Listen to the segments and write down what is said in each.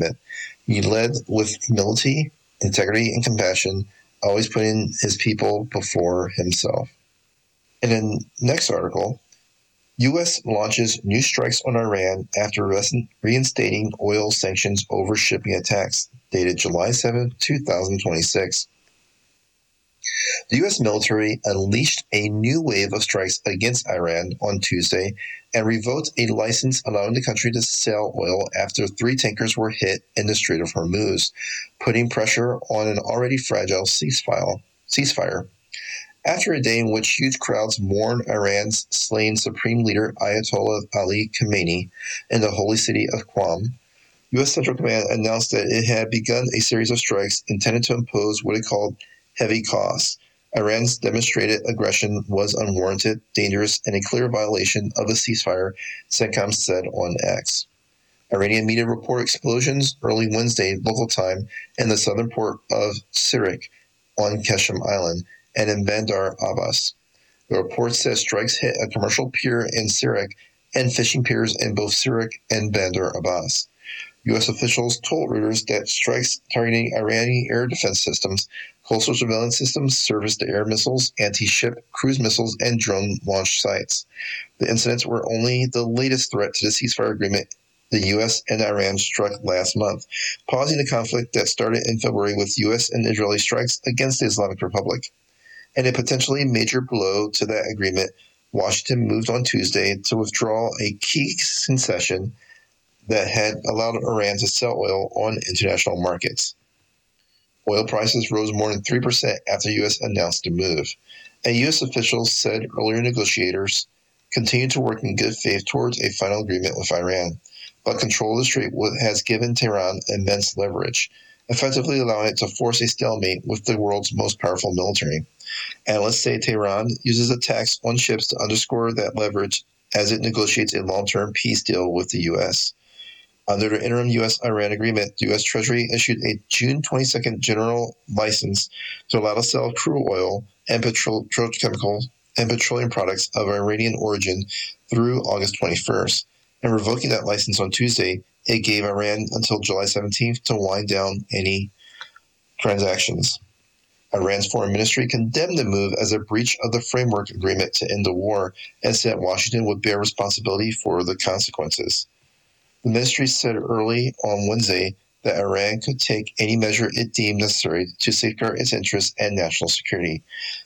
He led with humility, integrity, and compassion, always putting his people before himself. And in the next article, U.S. launches new strikes on Iran after reinstating oil sanctions over shipping attacks, dated July 7, 2026. The U.S. military unleashed a new wave of strikes against Iran on Tuesday and revoked a license allowing the country to sell oil after 3 tankers were hit in the Strait of Hormuz, putting pressure on an already fragile ceasefire. After a day in which huge crowds mourned Iran's slain Supreme Leader Ayatollah Ali Khamenei in the holy city of Qom, U.S. Central Command announced that it had begun a series of strikes intended to impose what it called heavy costs. Iran's demonstrated aggression was unwarranted, dangerous, and a clear violation of the ceasefire, CENTCOM said on X. Iranian media report explosions early Wednesday local time in the southern port of Sirik on Qeshm Island and in Bandar Abbas. The report says strikes hit a commercial pier in Sirik and fishing piers in both Sirik and Bandar Abbas. U.S. officials told Reuters that strikes targeting Iranian air defense systems, coastal surveillance systems, surface-to-air missiles, anti-ship, cruise missiles, and drone launch sites. The incidents were only the latest threat to the ceasefire agreement the U.S. and Iran struck last month, pausing the conflict that started in February with U.S. and Israeli strikes against the Islamic Republic. And a potentially major blow to that agreement, Washington moved on Tuesday to withdraw a key concession that had allowed Iran to sell oil on international markets. Oil prices rose more than 3% after the U.S. announced the move. And U.S. officials said earlier negotiators continued to work in good faith towards a final agreement with Iran, but control of the strait has given Tehran immense leverage, effectively allowing it to force a stalemate with the world's most powerful military. Analysts say Tehran uses attacks on ships to underscore that leverage as it negotiates a long-term peace deal with the U.S. Under the interim U.S.-Iran agreement, the U.S. Treasury issued a June 22nd general license to allow the sale of crude oil and petrochemical and petroleum products of Iranian origin through August 21st. And revoking that license on Tuesday, it gave Iran until July 17th to wind down any transactions. Iran's foreign ministry condemned the move as a breach of the framework agreement to end the war and said Washington would bear responsibility for the consequences. The ministry said early on Wednesday that Iran could take any measure it deemed necessary to safeguard its interests and national security.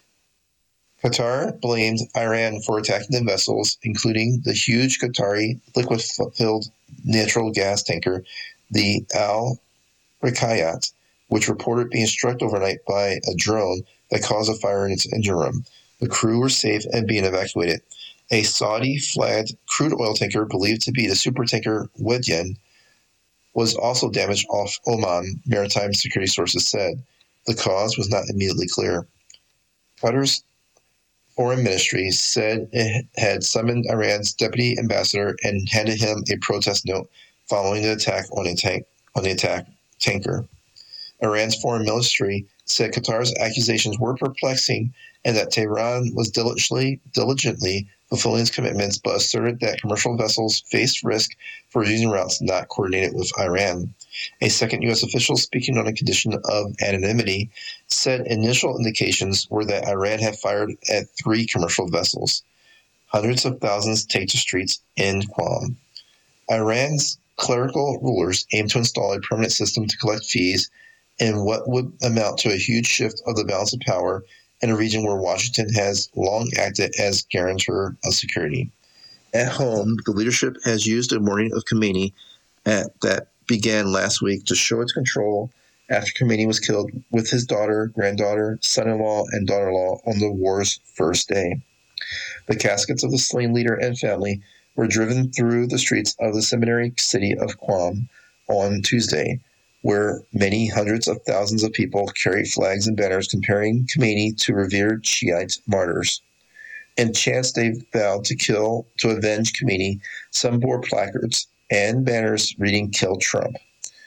Qatar blamed Iran for attacking the vessels, including the huge Qatari liquid-filled natural gas tanker, the Al Rikayat, which reported being struck overnight by a drone that caused a fire in its engine room. The crew were safe and being evacuated. A Saudi-flagged crude oil tanker believed to be the supertanker Wedyan was also damaged off Oman, maritime security sources said. The cause was not immediately clear. Qatar's foreign ministry said it had summoned Iran's deputy ambassador and handed him a protest note following the attack on the tanker. Iran's foreign ministry said Qatar's accusations were perplexing and that Tehran was diligently fulfilling its commitments, but asserted that commercial vessels faced risk for using routes not coordinated with Iran. A second U.S. official, speaking on a condition of anonymity, said initial indications were that Iran had fired at 3 commercial vessels. Hundreds of thousands take to streets in Qom. Iran's clerical rulers aim to install a permanent system to collect fees in what would amount to a huge shift of the balance of power in a region where Washington has long acted as guarantor of security. At home, the leadership has used the mourning of Khamenei that began last week to show its control after Khamenei was killed with his daughter, granddaughter, son-in-law, and daughter-in-law on the war's first day. The caskets of the slain leader and family were driven through the streets of the seminary city of Qom on Tuesday, where many hundreds of thousands of people carried flags and banners comparing Khamenei to revered Shiite martyrs. In chants they vowed to avenge Khamenei, some bore placards and banners reading "Kill Trump."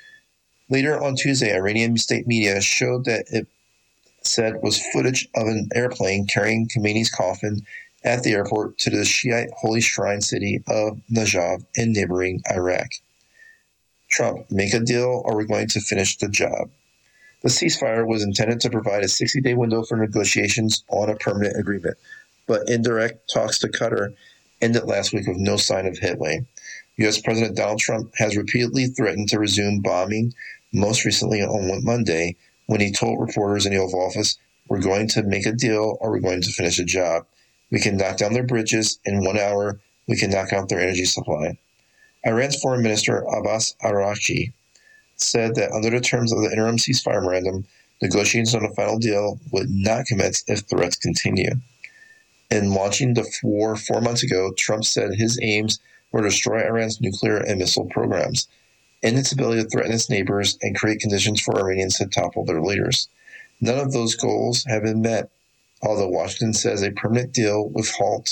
Later on Tuesday, Iranian state media showed that it said was footage of an airplane carrying Khamenei's coffin at the airport to the Shiite holy shrine city of Najaf in neighboring Iraq. Trump, make a deal or we're going to finish the job. The ceasefire was intended to provide a 60-day window for negotiations on a permanent agreement, but indirect talks to Qatar ended last week with no sign of headway. U.S. President Donald Trump has repeatedly threatened to resume bombing, most recently on Monday when he told reporters in the Oval Office, "We're going to make a deal or we're going to finish a job. We can knock down their bridges in 1 hour. We can knock out their energy supply." Iran's Foreign Minister Abbas Araghchi said that under the terms of the interim ceasefire memorandum, negotiations on a final deal would not commence if threats continue. In launching the war 4 months ago, Trump said his aims were to destroy Iran's nuclear and missile programs, end its ability to threaten its neighbors, and create conditions for Iranians to topple their leaders. None of those goals have been met, although Washington says a permanent deal will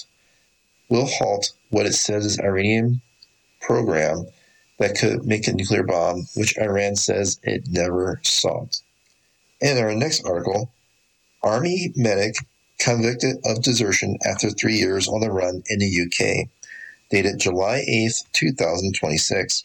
halt what it says is Iranian program that could make a nuclear bomb, which Iran says it never sought. In our next article, Army medic convicted of desertion after 3 years on the run in the UK, dated July 8, 2026.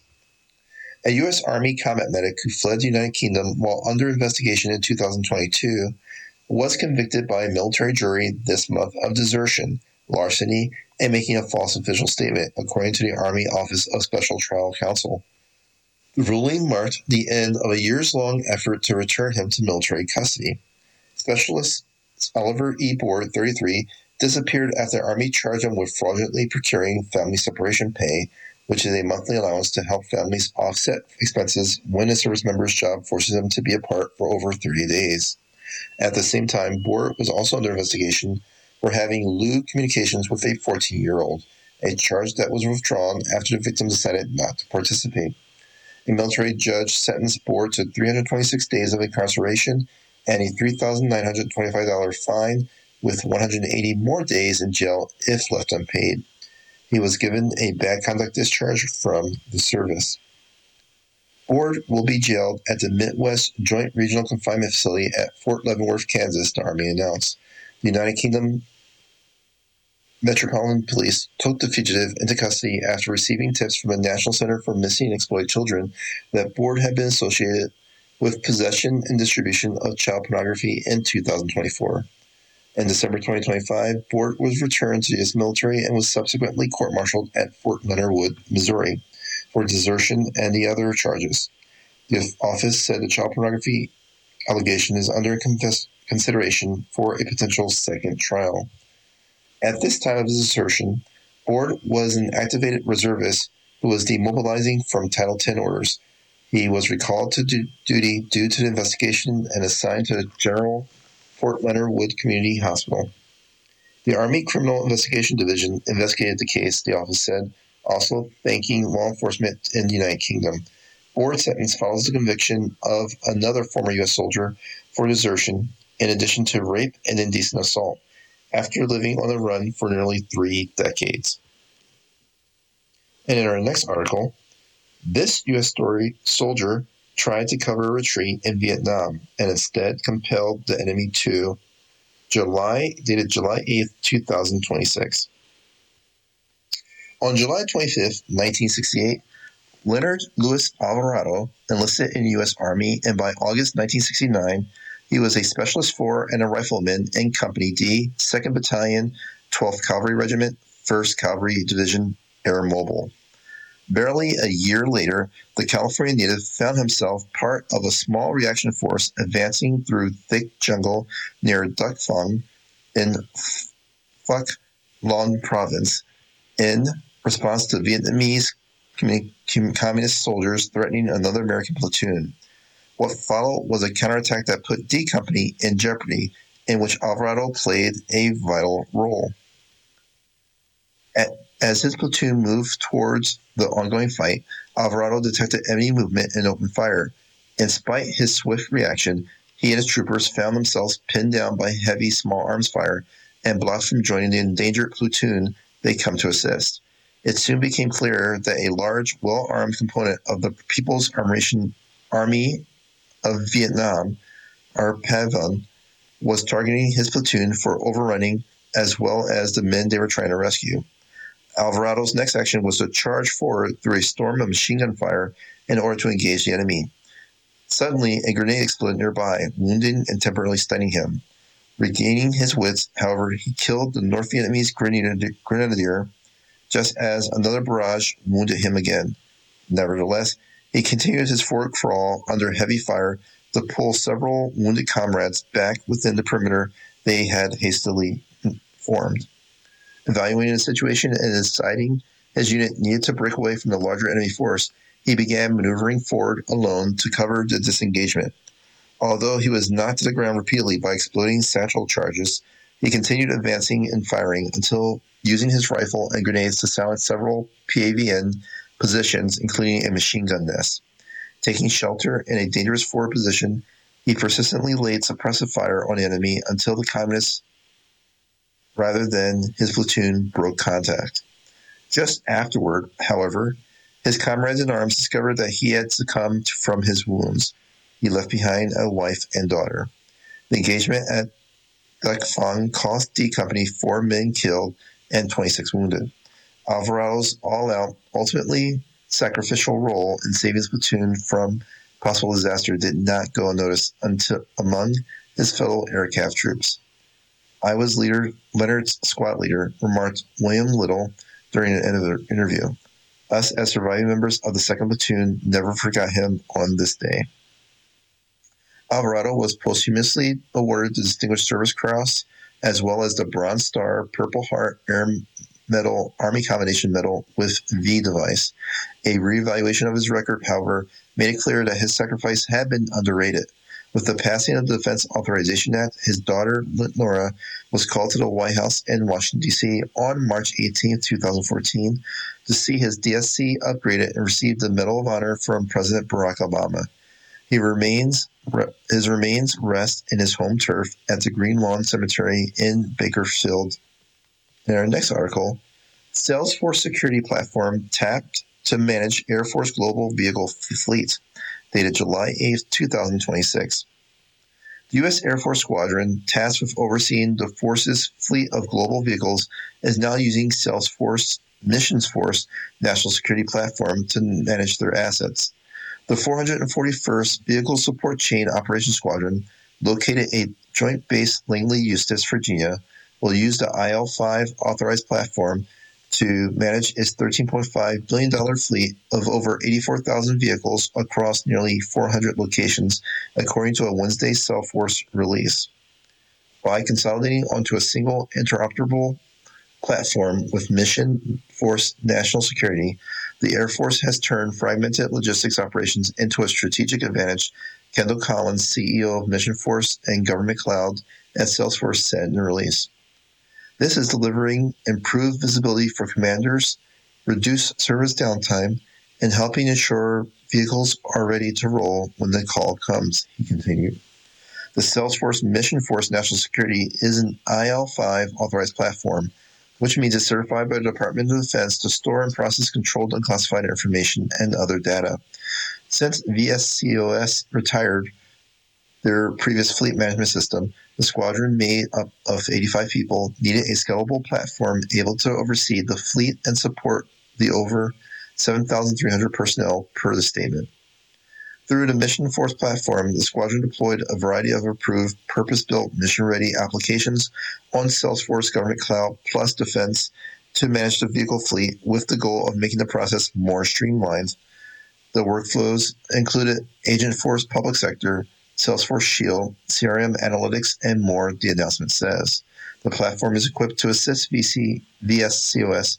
A U.S. Army combat medic who fled the United Kingdom while under investigation in 2022 was convicted by a military jury this month of desertion, larceny, and making a false official statement, according to the Army Office of Special Trial Counsel. The ruling marked the end of a years-long effort to return him to military custody. Specialist Oliver E. Board, 33, disappeared after the Army charged him with fraudulently procuring family separation pay, which is a monthly allowance to help families offset expenses when a service member's job forces them to be apart for over 30 days. At the same time, Board was also under investigation for having lewd communications with a 14-year-old, a charge that was withdrawn after the victim decided not to participate. A military judge sentenced Board to 326 days of incarceration and a $3,925 fine with 180 more days in jail if left unpaid. He was given a bad conduct discharge from the service. Board will be jailed at the Midwest Joint Regional Confinement Facility at Fort Leavenworth, Kansas, the Army announced. The United Kingdom Metropolitan Police took the fugitive into custody after receiving tips from the National Center for Missing and Exploited Children that Board had been associated with possession and distribution of child pornography in 2024. In December 2025, Board was returned to the U.S. military and was subsequently court-martialed at Fort Leonard Wood, Missouri, for desertion and the other charges. The office said the child pornography allegation is under consideration for a potential second trial. At this time of his desertion, Board was an activated reservist who was demobilizing from Title X orders. He was recalled to duty due to the investigation and assigned to the General Fort Leonard Wood Community Hospital. The Army Criminal Investigation Division investigated the case, the office said, also thanking law enforcement in the United Kingdom. Board's sentence follows the conviction of another former U.S. soldier for desertion, in addition to rape and indecent assault, after living on the run for nearly 3 decades. And in our next article, this U.S. soldier tried to cover a retreat in Vietnam and instead compelled the enemy to dated July 8, 2026. On July 25, 1968, Leonard Louis Alvarado enlisted in the U.S. Army, and by August 1969, he was a Specialist 4 and a rifleman in Company D, 2nd Battalion, 12th Cavalry Regiment, 1st Cavalry Division, Air Mobile. Barely a year later, the California native found himself part of a small reaction force advancing through thick jungle near Duc Phong in Phuoc Long Province in response to Vietnamese communist soldiers threatening another American platoon. What followed was a counterattack that put D Company in jeopardy, in which Alvarado played a vital role. As his platoon moved towards the ongoing fight, Alvarado detected enemy movement and opened fire. Despite his swift reaction, he and his troopers found themselves pinned down by heavy small arms fire and blocked from joining the endangered platoon they'd come to assist. It soon became clear that a large, well-armed component of the People's Army of Vietnam, or PAVN, was targeting his platoon for overrunning as well as the men they were trying to rescue. Alvarado's next action was to charge forward through a storm of machine gun fire in order to engage the enemy. Suddenly, a grenade exploded nearby, wounding and temporarily stunning him. Regaining his wits, however, he killed the North Vietnamese grenadier just as another barrage wounded him again. Nevertheless, he continued his forward crawl under heavy fire to pull several wounded comrades back within the perimeter they had hastily formed. Evaluating the situation and deciding his unit needed to break away from the larger enemy force, he began maneuvering forward alone to cover the disengagement. Although he was knocked to the ground repeatedly by exploding satchel charges, he continued advancing and firing until using his rifle and grenades to silence several PAVN positions, including a machine gun nest. Taking shelter in a dangerous forward position, he persistently laid suppressive fire on the enemy until the communists, rather than his platoon, broke contact. Just afterward, however, his comrades in arms discovered that he had succumbed from his wounds. He left behind a wife and daughter. The engagement at Duc Phuong cost D Company 4 men killed and 26 wounded. Alvarado's all-out, ultimately sacrificial role in saving his platoon from possible disaster did not go unnoticed among his fellow aircraft troops. Iowa's leader, Leonard's squad leader, remarked William Little during an interview. Us, as surviving members of the 2nd Platoon, never forgot him on this day. Alvarado was posthumously awarded the Distinguished Service Cross, as well as the Bronze Star, Purple Heart, Air Medal, Army Combination Medal with V device. A reevaluation of his record, however, made it clear that his sacrifice had been underrated. With the passing of the Defense Authorization Act, his daughter, Laura, was called to the White House in Washington, D.C. on March 18, 2014, to see his DSC upgraded and receive the Medal of Honor from President Barack Obama. His remains rest in his home turf at the Green Lawn Cemetery in Bakersfield. In our next article, Salesforce security platform tapped to manage Air Force global vehicle fleet, dated July 8, 2026. The U.S. Air Force Squadron, tasked with overseeing the force's fleet of global vehicles, is now using Salesforce MissionsForce National Security Platform to manage their assets. The 441st Vehicle Support Chain Operations Squadron, located at Joint Base Langley, Eustis, Virginia, will use the IL-5 authorized platform to manage its $13.5 billion fleet of over 84,000 vehicles across nearly 400 locations, according to a Wednesday Salesforce release. By consolidating onto a single interoperable platform with MissionsForce National Security, the Air Force has turned fragmented logistics operations into a strategic advantage, Kendall Collins, CEO of MissionsForce and Government Cloud at Salesforce, said in the release. This is delivering improved visibility for commanders, reduced service downtime, and helping ensure vehicles are ready to roll when the call comes, he continued. The Salesforce MissionsForce National Security is an IL-5 authorized platform, which means it's certified by the Department of Defense to store and process controlled unclassified information and other data. Since VSCOS retired their previous fleet management system, the squadron, made up of 85 people, needed a scalable platform able to oversee the fleet and support the over 7,300 personnel, per the statement. Through the MissionsForce platform, the squadron deployed a variety of approved, purpose-built, mission-ready applications on Salesforce Government Cloud plus Defense to manage the vehicle fleet, with the goal of making the process more streamlined. The workflows included Agentforce Public Sector, Salesforce Shield, CRM Analytics, and more, the announcement says. The platform is equipped to assist VSCOS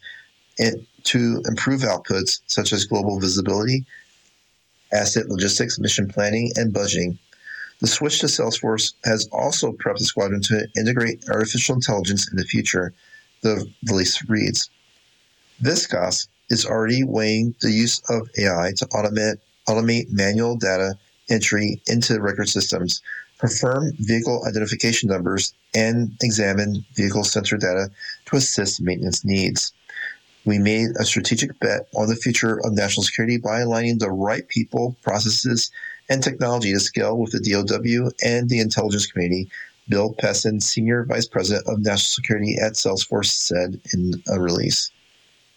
to improve outputs such as global visibility, asset logistics, mission planning, and budgeting. The switch to Salesforce has also prepped the squadron to integrate artificial intelligence in the future, the release reads. Viscos is already weighing the use of AI to automate manual data entry into record systems, confirm vehicle identification numbers, and examine vehicle sensor data to assist maintenance needs. We made a strategic bet on the future of national security by aligning the right people, processes, and technology to scale with the DOW and the intelligence community, Bill Pessin, Senior Vice President of National Security at Salesforce, said in a release.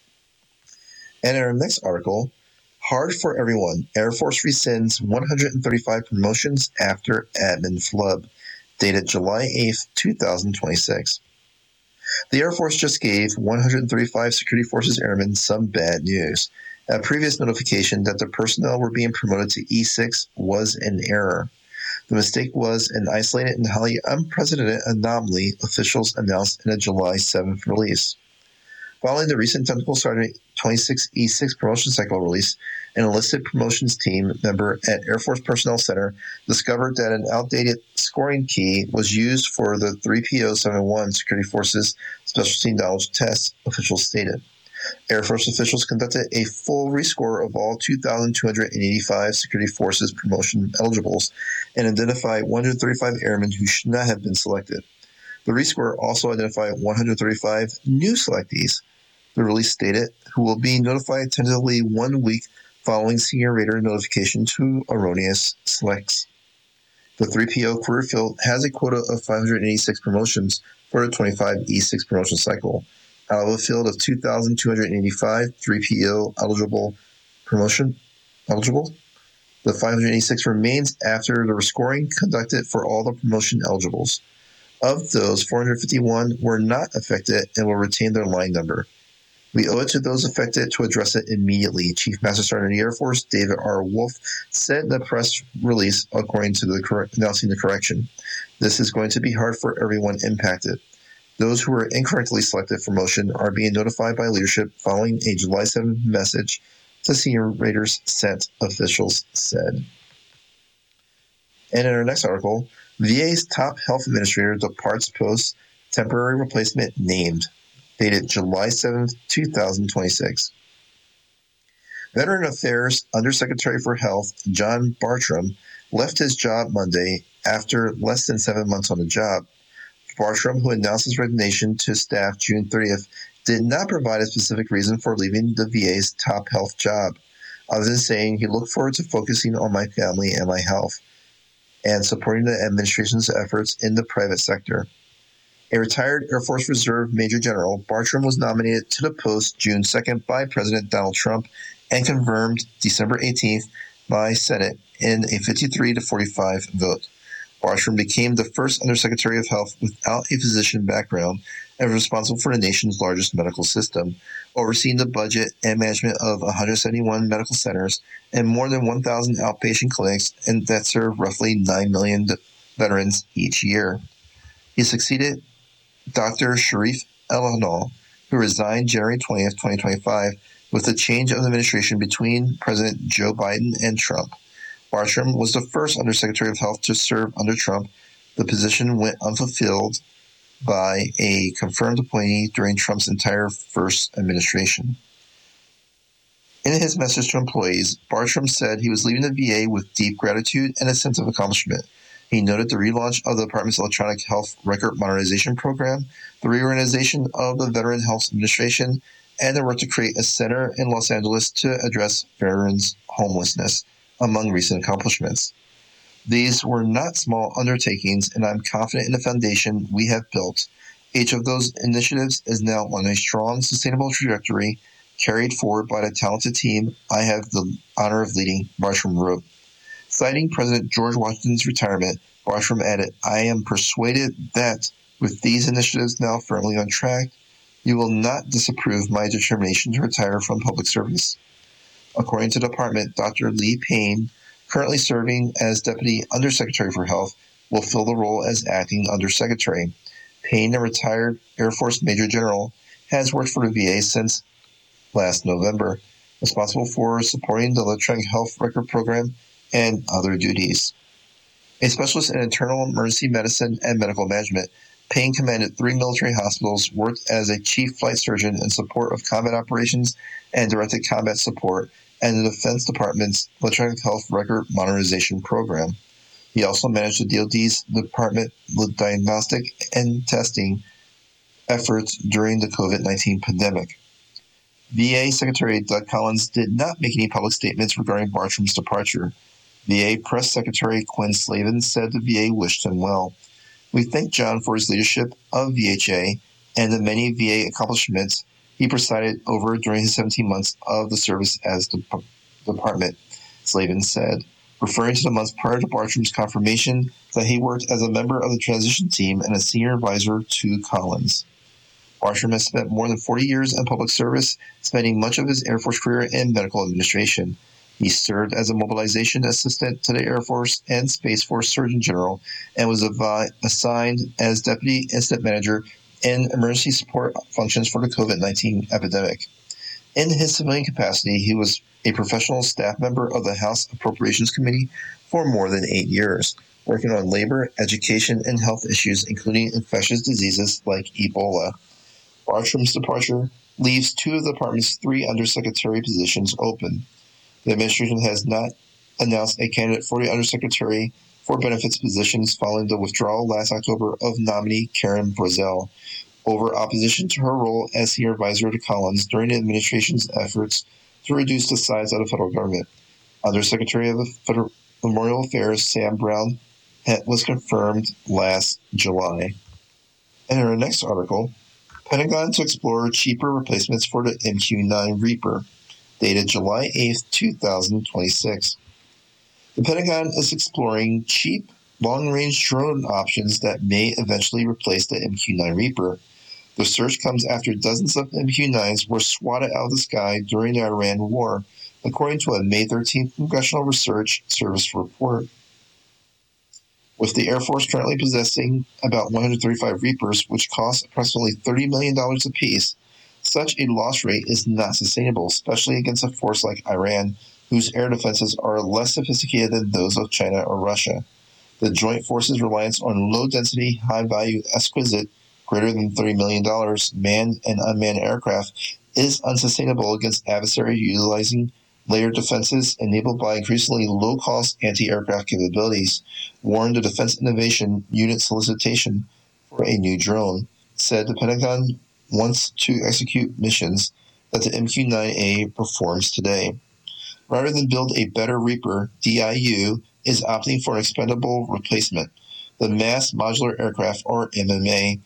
And in our next article, hard for everyone. Air Force rescinds 135 promotions after admin flub. Dated July 8th, 2026. The Air Force just gave 135 Security Forces airmen some bad news. A previous notification that the personnel were being promoted to E6 was an error. The mistake was an isolated and highly unprecedented anomaly, officials announced in a July 7th release. Following the recent Technical Sergeant 26 E6 promotion cycle release, an enlisted promotions team member at Air Force Personnel Center discovered that an outdated scoring key was used for the 3PO-71 Security Forces Specialty Knowledge Test, officials stated. Air Force officials conducted a full rescore of all 2,285 Security Forces promotion eligibles and identified 135 airmen who should not have been selected. The rescore also identified 135 new selectees, the release stated, who will be notified tentatively 1 week following senior rater notification to erroneous selects. The 3PO career field has a quota of 586 promotions for the 25 E6 promotion cycle. Out of a field of 2,285 3PO eligible, the 586 remains after the rescoring conducted for all the promotion eligibles. Of those, 451 were not affected and will retain their line number. We owe it to those affected to address it immediately, Chief Master Sergeant of the Air Force David R. Wolf said in the press release according to announcing the correction. This is going to be hard for everyone impacted. Those who were incorrectly selected for promotion are being notified by leadership following a July 7th message to senior raters sent, officials said. And in our next article, VA's top health administrator departs post, temporary replacement named. Dated July 7th, 2026. Veteran Affairs Undersecretary for Health John Bartram left his job Monday after less than 7 months on the job. Bartram, who announced his resignation to staff June 30th, did not provide a specific reason for leaving the VA's top health job, other than saying he looked forward to focusing on my family and my health and supporting the administration's efforts in the private sector. A retired Air Force Reserve Major General, Bartram was nominated to the post June 2nd by President Donald Trump and confirmed December 18th by Senate in a 53-45 vote. Bartram became the first Undersecretary of Health without a physician background and was responsible for the nation's largest medical system, overseeing the budget and management of 171 medical centers and more than 1,000 outpatient clinics and that serve roughly 9 million veterans each year. He succeeded Dr. Sharif El-Hanal, who resigned January 20th, 2025, with the change of administration between President Joe Biden and Trump. Bartram was the first Undersecretary of Health to serve under Trump. The position went unfulfilled by a confirmed appointee during Trump's entire first administration. In his message to employees, Bartram said he was leaving the VA with deep gratitude and a sense of accomplishment. He noted the relaunch of the Department's Electronic Health Record Modernization Program, the reorganization of the Veteran Health Administration, and the work to create a center in Los Angeles to address veterans' homelessness, among recent accomplishments. These were not small undertakings, and I'm confident in the foundation we have built. Each of those initiatives is now on a strong, sustainable trajectory, carried forward by the talented team I have the honor of leading, Bartram wrote. Citing President George Washington's retirement, Bartram added, I am persuaded that, with these initiatives now firmly on track, you will not disapprove my determination to retire from public service. According to the department, Dr. Lee Payne, currently serving as Deputy Undersecretary for Health, will fill the role as Acting Undersecretary. Payne, a retired Air Force Major General, has worked for the VA since last November, responsible for supporting the Electronic Health Record Program and other duties. A specialist in internal emergency medicine and medical management, Payne commanded 3 military hospitals, worked as a chief flight surgeon in support of combat operations and directed combat support, and the Defense Department's Electronic Health Record Modernization Program. He also managed the DoD's Department of Diagnostic and Testing efforts during the COVID-19 pandemic. VA Secretary Doug Collins did not make any public statements regarding Bartram's departure. VA Press Secretary Quinn Slavin said the VA wished him well. We thank John for his leadership of VHA and the many VA accomplishments he presided over during his 17 months of the service as department, Slavin said, referring to the months prior to Bartram's confirmation that he worked as a member of the transition team and a senior advisor to Collins. Bartram has spent more than 40 years in public service, spending much of his Air Force career in medical administration. He served as a mobilization assistant to the Air Force and Space Force Surgeon General and was assigned as Deputy Incident Manager in emergency support functions for the COVID-19 epidemic. In his civilian capacity, he was a professional staff member of the House Appropriations Committee for more than 8 years, working on labor, education, and health issues, including infectious diseases like Ebola. Bartram's departure leaves 2 of the department's 3 undersecretary positions open. The administration has not announced a candidate for the undersecretary for benefits positions following the withdrawal last October of nominee Karen Brazel over opposition to her role as senior advisor to Collins during the administration's efforts to reduce the size of the federal government. Undersecretary of Federal Memorial Affairs Sam Brown was confirmed last July. And in our next article, Pentagon to explore cheaper replacements for the MQ-9 Reaper, dated July 8, 2026. The Pentagon is exploring cheap, long-range drone options that may eventually replace the MQ-9 Reaper. The search comes after dozens of MQ-9s were swatted out of the sky during the Iran war, according to a May 13th Congressional Research Service report. With the Air Force currently possessing about 135 Reapers, which cost approximately $30 million apiece, such a loss rate is not sustainable, especially against a force like Iran, whose air defenses are less sophisticated than those of China or Russia. The joint forces' reliance on low-density, high-value, exquisite, greater than $30 million manned and unmanned aircraft is unsustainable against adversaries utilizing layered defenses enabled by increasingly low-cost anti-aircraft capabilities, warned the Defense Innovation Unit solicitation for a new drone, said the Pentagon wants to execute missions that the MQ-9A performs today. Rather than build a better Reaper, DIU is opting for an expendable replacement. The Mass Modular Aircraft, or MMA,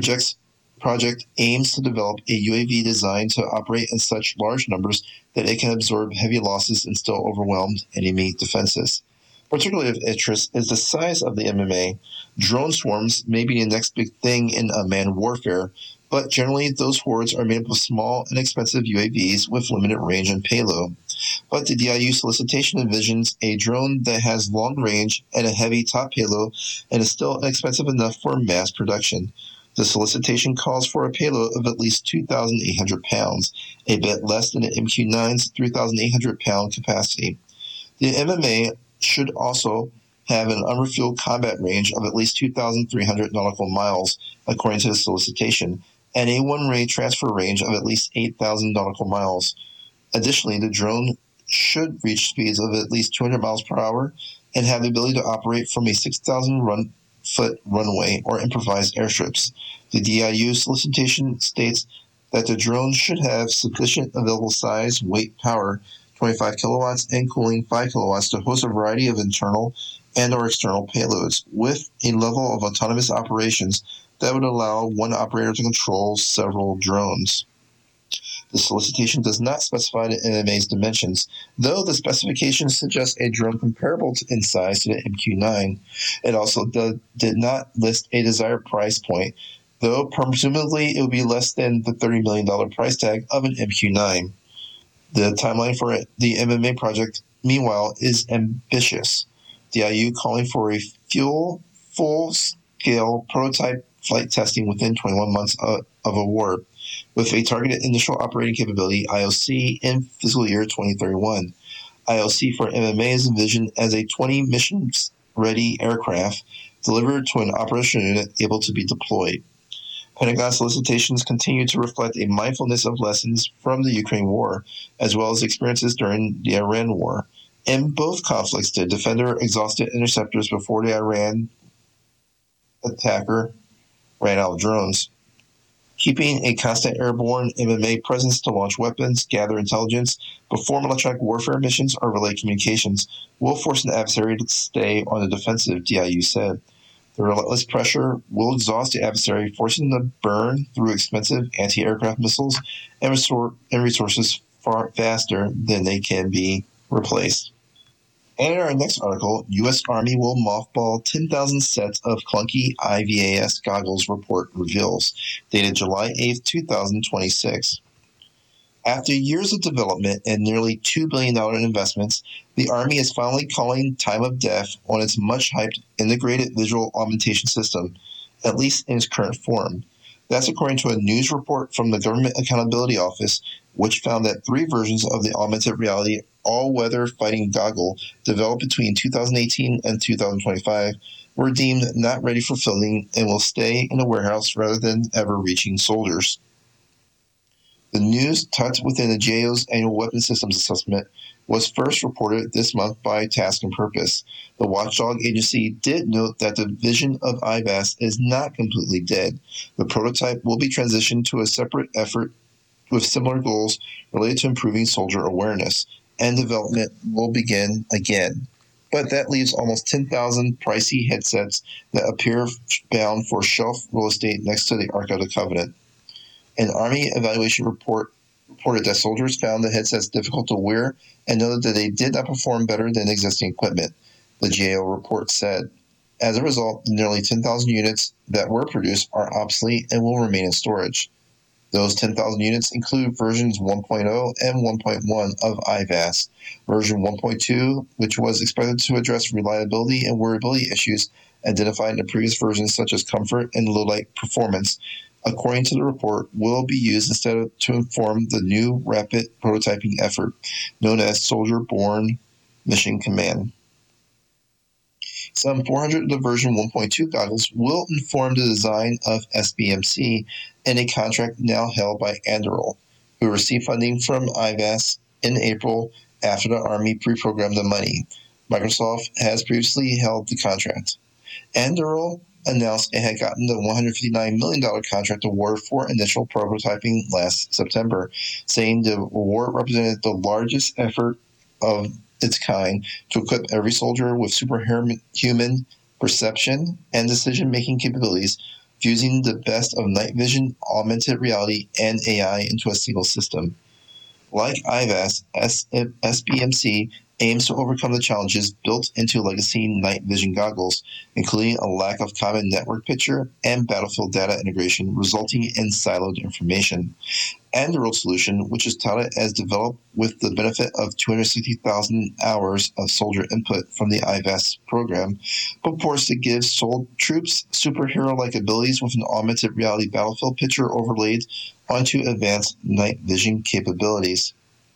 project aims to develop a UAV designed to operate in such large numbers that it can absorb heavy losses and still overwhelm enemy defenses. Particularly of interest is the size of the MMA. Drone swarms may be the next big thing in unmanned warfare, but generally those hordes are made up of small, inexpensive UAVs with limited range and payload. But the DIU solicitation envisions a drone that has long range and a heavy top payload and is still inexpensive enough for mass production. The solicitation calls for a payload of at least 2,800 pounds, a bit less than the MQ-9's 3,800-pound capacity. The MMA should also have an unrefueled combat range of at least 2,300 nautical miles, according to the solicitation, and a one-way transfer range of at least 8,000 nautical miles. Additionally, the drone should reach speeds of at least 200 miles per hour and have the ability to operate from a 6,000-foot runway or improvised airstrips. The DIU solicitation states that the drone should have sufficient available size, weight, power, 25 kilowatts, and cooling 5 kilowatts to host a variety of internal and or external payloads, with a level of autonomous operations that would allow one operator to control several drones. The solicitation does not specify the MMA's dimensions, though the specification suggests a drone comparable in size to the MQ-9. It also did not list a desired price point, though presumably it would be less than the $30 million price tag of an MQ-9. The timeline for the MMA project, meanwhile, is ambitious. DIU calling for a full-scale prototype flight testing within 21 months of award, with a targeted initial operating capability, IOC, in fiscal year 2031. IOC for MMA is envisioned as a 20-missions-ready aircraft delivered to an operational unit able to be deployed. Pentagon solicitations continue to reflect a mindfulness of lessons from the Ukraine war, as well as experiences during the Iran war. In both conflicts, the defender exhausted interceptors before the Iran attacker ran out of drones. Keeping a constant airborne MMA presence to launch weapons, gather intelligence, perform electronic warfare missions, or relay communications will force an adversary to stay on the defensive, DIU said. The relentless pressure will exhaust the adversary, forcing them to burn through expensive anti-aircraft missiles and resources far faster than they can be replaced. And in our next article, U.S. Army will mothball 10,000 sets of clunky IVAS goggles, report reveals, dated July 8, 2026. After years of development and nearly $2 billion in investments, the Army is finally calling time of death on its much-hyped integrated visual augmentation system, at least in its current form. That's according to a news report from the Government Accountability Office, which found that 3 versions of the augmented reality all-weather fighting goggle developed between 2018 and 2025 were deemed not ready for fielding and will stay in a warehouse rather than ever reaching soldiers. The news, tucked within the GAO's annual weapons systems assessment, was first reported this month by Task and Purpose. The watchdog agency did note that the vision of IVAS is not completely dead. The prototype will be transitioned to a separate effort with similar goals related to improving soldier awareness, and development will begin again. But that leaves almost 10,000 pricey headsets that appear bound for shelf real estate next to the Ark of the Covenant. An Army evaluation report reported that soldiers found the headsets difficult to wear and noted that they did not perform better than existing equipment, the GAO report said. As a result, the nearly 10,000 units that were produced are obsolete and will remain in storage. Those 10,000 units include versions 1.0 and 1.1 of IVAS. Version 1.2, which was expected to address reliability and wearability issues identified in the previous versions such as comfort and low-light performance, according to the report, will be used instead to inform the new rapid prototyping effort known as Soldier-Borne Mission Command. Some 400 of the version 1.2 goggles will inform the design of SBMC in a contract now held by Anduril, who received funding from IVAS in April after the Army pre-programmed the money. Microsoft has previously held the contract. Anduril announced it had gotten the $159 million contract award for initial prototyping last September, saying the award represented the largest effort of its kind to equip every soldier with superhuman perception and decision-making capabilities, fusing the best of night vision, augmented reality, and AI into a single system. Like IVAS, SBMC aims to overcome the challenges built into legacy night vision goggles, including a lack of common network picture and battlefield data integration, resulting in siloed information. Anduril's solution, which is touted as developed with the benefit of 260,000 hours of soldier input from the IVAS program, purports to give troops superhero-like abilities with an augmented reality battlefield picture overlaid onto advanced night vision capabilities.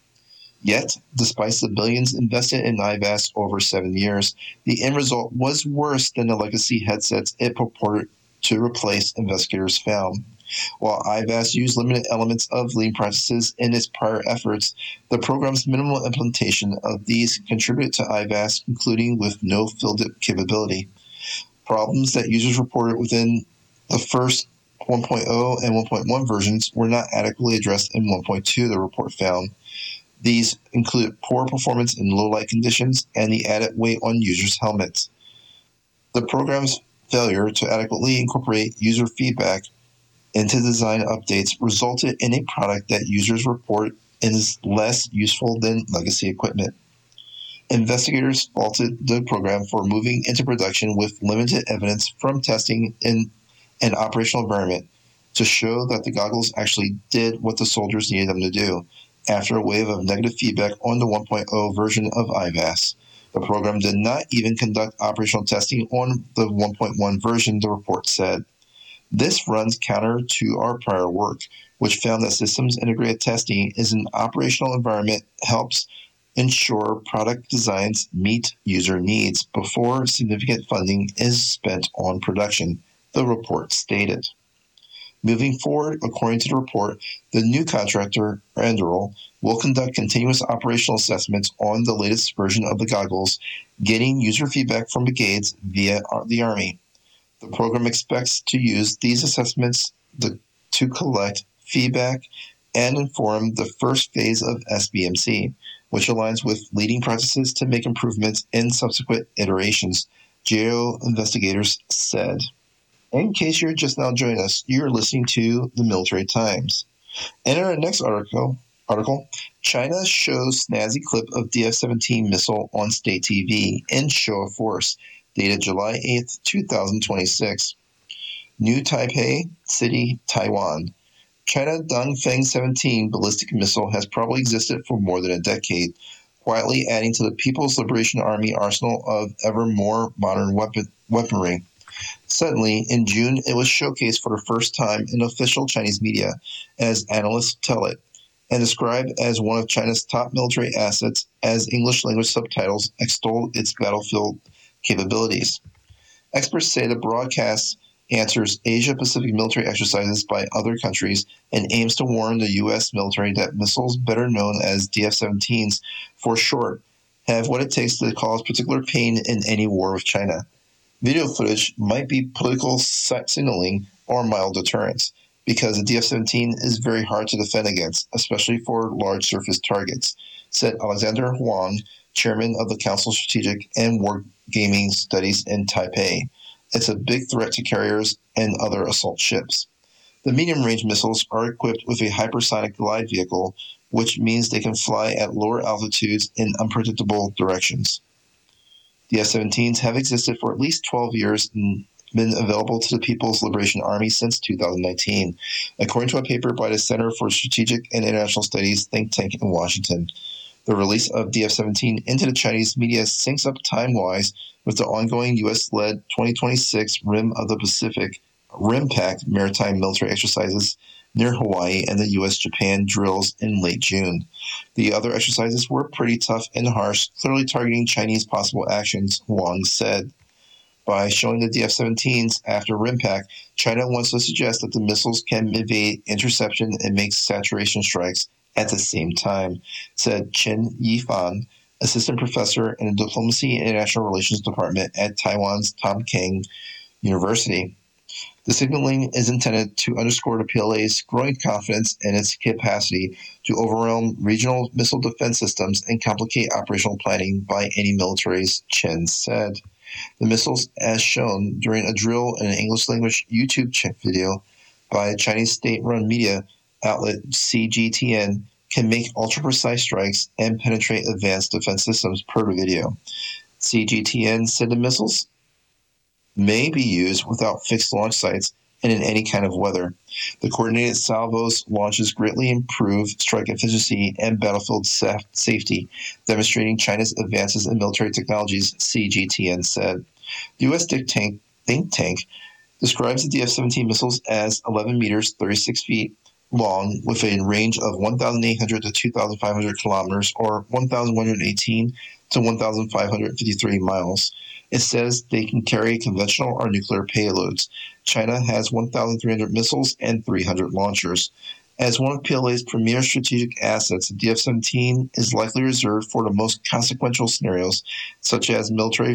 Yet, despite the billions invested in IVAS over 7 years, the end result was worse than the legacy headsets it purported to replace, investigators found. While IVAS used limited elements of lean practices in its prior efforts, the program's minimal implementation of these contributed to IVAS concluding with no field capability. Problems that users reported within the first 1.0 and 1.1 versions were not adequately addressed in 1.2, the report found. These include poor performance in low-light conditions and the added weight on users' helmets. The program's failure to adequately incorporate user feedback into design updates resulted in a product that users report is less useful than legacy equipment. Investigators faulted the program for moving into production with limited evidence from testing in an operational environment to show that the goggles actually did what the soldiers needed them to do. After a wave of negative feedback on the 1.0 version of IVAS, the program did not even conduct operational testing on the 1.1 version, the report said. This runs counter to our prior work, which found that systems integrated testing is an operational environment helps ensure product designs meet user needs before significant funding is spent on production, the report stated. Moving forward, according to the report, the new contractor, Anduril, will conduct continuous operational assessments on the latest version of the goggles, getting user feedback from brigades via the Army. The program expects to use these assessments to collect feedback and inform the first phase of SBMC, which aligns with leading practices to make improvements in subsequent iterations, GAO investigators said. In case you're just now joining us, you're listening to the Military Times. And in our next article, China shows snazzy clip of DF-17 missile on state TV in show of force, dated July 8th, 2026. New Taipei City, Taiwan. China Dongfeng 17 ballistic missile has probably existed for more than a decade, quietly adding to the People's Liberation Army arsenal of ever more modern weaponry. Suddenly, in June, it was showcased for the first time in official Chinese media, as analysts tell it, and described as one of China's top military assets as English-language subtitles extol its battlefield capabilities. Experts say the broadcast answers Asia-Pacific military exercises by other countries and aims to warn the U.S. military that missiles, better known as DF-17s for short, have what it takes to cause particular pain in any war with China. Video footage might be political signaling or mild deterrence, because the DF-17 is very hard to defend against, especially for large surface targets, said Alexander Huang, chairman of the Council of Strategic and Wargaming Studies in Taipei. It's a big threat to carriers and other assault ships. The medium-range missiles are equipped with a hypersonic glide vehicle, which means they can fly at lower altitudes in unpredictable directions. The F-17s have existed for at least 12 years and been available to the People's Liberation Army since 2019, according to a paper by the Center for Strategic and International Studies think tank in Washington. The release of DF-17 into the Chinese media syncs up time-wise with the ongoing U.S.-led 2026 Rim of the Pacific RIMPAC maritime military exercises near Hawaii and the U.S.-Japan drills in late June. The other exercises were pretty tough and harsh, clearly targeting Chinese possible actions, Wang said. By showing the DF-17s after RIMPAC, China wants to suggest that the missiles can evade interception and make saturation strikes at the same time, said Chen Yifan, assistant professor in the Diplomacy and International Relations Department at Taiwan's Tamkang University. The signaling is intended to underscore the PLA's growing confidence in its capacity to overwhelm regional missile defense systems and complicate operational planning by any militaries, Chen said. The missiles, as shown during a drill in an English-language YouTube video by Chinese state-run media outlet CGTN, can make ultra-precise strikes and penetrate advanced defense systems per the video. CGTN said the missiles may be used without fixed launch sites and in any kind of weather. The coordinated salvos launches greatly improve strike efficiency and battlefield safety, demonstrating China's advances in military technologies, CGTN said. The U.S. think tank describes the DF-17 missiles as 11 meters, 36 feet long, with a range of 1,800 to 2,500 kilometers, or 1,118 to 1,553 miles. It says they can carry conventional or nuclear payloads. China has 1,300 missiles and 300 launchers. As one of PLA's premier strategic assets, the DF-17 is likely reserved for the most consequential scenarios, such as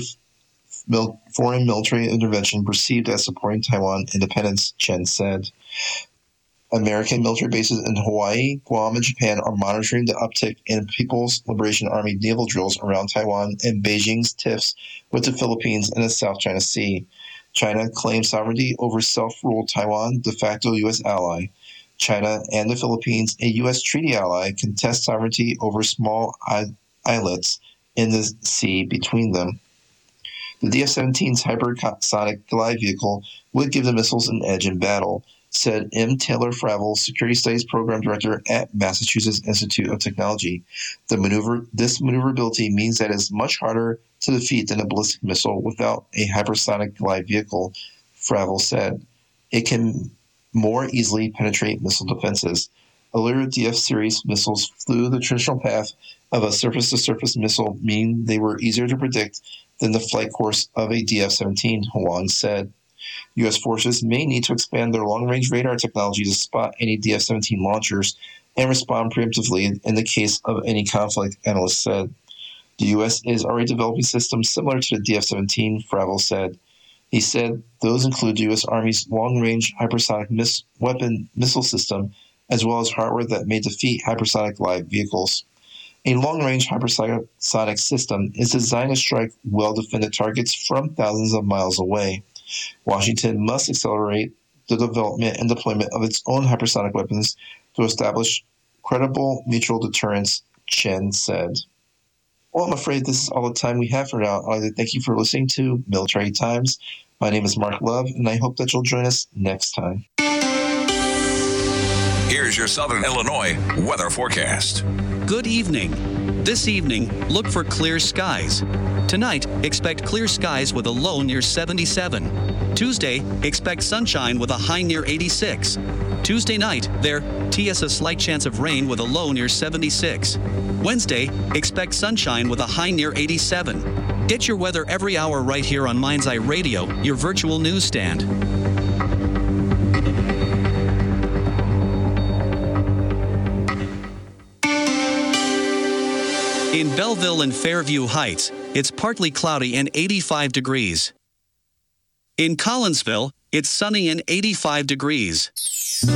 foreign military intervention perceived as supporting Taiwan independence, Chen said. American military bases in Hawaii, Guam, and Japan are monitoring the uptick in People's Liberation Army naval drills around Taiwan and Beijing's tiffs with the Philippines and the South China Sea. China claims sovereignty over self-ruled Taiwan, de facto U.S. ally. China and the Philippines, a U.S. treaty ally, contest sovereignty over small islets in the sea between them. The DF-17's hypersonic glide vehicle would give the missiles an edge in battle, said M. Taylor Fravel, Security Studies Program Director at Massachusetts Institute of Technology. This maneuverability means that it's much harder to defeat than a ballistic missile without a hypersonic glide vehicle, Fravel said. It can more easily penetrate missile defenses. Earlier DF-series missiles flew the traditional path of a surface-to-surface missile, meaning they were easier to predict than the flight course of a DF-17, Huang said. U.S. forces may need to expand their long-range radar technology to spot any DF-17 launchers and respond preemptively in the case of any conflict, analysts said. The U.S. is already developing systems similar to the DF-17, Fravel said. He said those include the U.S. Army's long-range hypersonic missile system, as well as hardware that may defeat hypersonic glide vehicles. A long-range hypersonic system is designed to strike well-defended targets from thousands of miles away. Washington must accelerate the development and deployment of its own hypersonic weapons to establish credible mutual deterrence, Chen said. Well, I'm afraid this is all the time we have for now. I'd like to thank you for listening to Military Times. My name is Mark Love, and I hope that you'll join us next time. Here's your Southern Illinois weather forecast. Good evening. This evening, look for clear skies. Tonight, expect clear skies with a low near 77. Tuesday, expect sunshine with a high near 86. Tuesday night, there, TS a slight chance of rain with a low near 76. Wednesday, expect sunshine with a high near 87. Get your weather every hour right here on Mind's Eye Radio, your virtual newsstand. In Belleville and Fairview Heights, it's partly cloudy and 85 degrees. In Collinsville, it's sunny and 85 degrees.